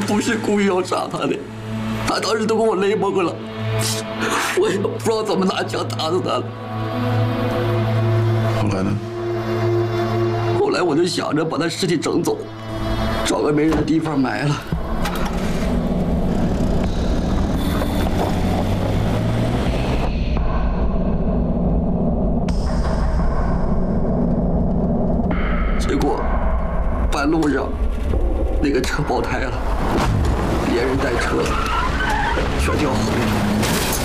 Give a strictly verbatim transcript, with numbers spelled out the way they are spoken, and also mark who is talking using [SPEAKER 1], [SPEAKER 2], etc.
[SPEAKER 1] 不是故意要杀他的，他当时都给我勒懵了，我也不知道怎么拿枪打死他了。
[SPEAKER 2] 后来呢？
[SPEAKER 1] 后来我就想着把他尸体整走，找个没人的地方埋了。结果半路上那个车爆胎了，别人带车全掉河里了。